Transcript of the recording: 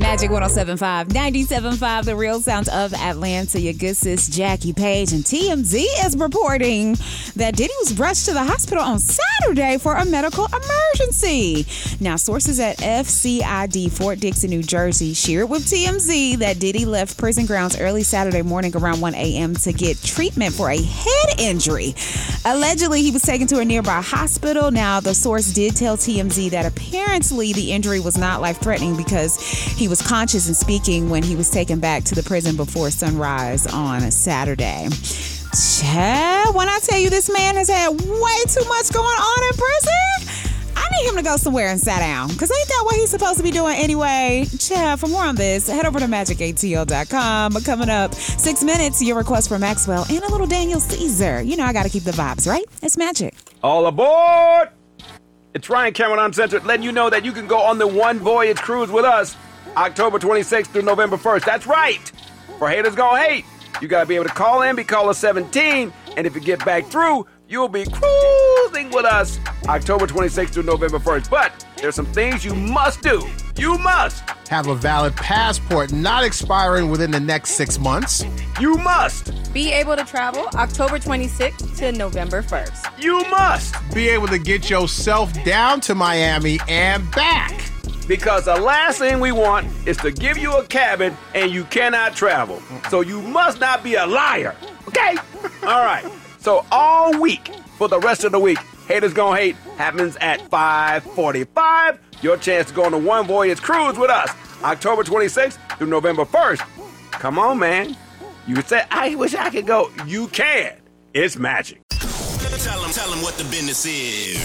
Magic 107.5, 97.5, the real sound of Atlanta. Your good sis, Jackie Page. And TMZ is reporting that Diddy was rushed to the hospital on Saturday for a medical emergency. Now, sources at FCID Fort Dixon, New Jersey, shared with TMZ that Diddy left prison grounds early Saturday morning around 1 a.m. to get treatment for a head injury. Allegedly, he was taken to a nearby hospital. Now, the source did tell TMZ that apparently the injury was not life-threatening because he was conscious and speaking when he was taken back to the prison before sunrise on Saturday. When I tell you this man has had way too much going on in prison, I need him to go somewhere and sit down, because ain't that what he's supposed to be doing anyway? For more on this, head over to magicatl.com. Coming up, 6 minutes, your request for Maxwell and a little Daniel Caesar. You know I got to keep the vibes, right? It's Magic. All aboard! It's Ryan Cameron Uncensored, letting you know that you can go on the One Voyage cruise with us October 26th through November 1st. That's right! For haters gonna hate, you gotta be able to call in, be caller 17, and if you get back through, you'll be cruising with us October 26th through November 1st. But there's some things you must do. You must have a valid passport not expiring within the next 6 months. You must be able to travel October 26th to November 1st. You must be able to get yourself down to Miami and back. Because the last thing we want is to give you a cabin and you cannot travel. So you must not be a liar, okay? All right. So all week, for the rest of the week, Haters Gonna Hate happens at 5:45. Your chance to go on the One Voyage cruise with us October 26th through November 1st. Come on, man. You say, I wish I could go. You can. It's magic. Tell them what the business is.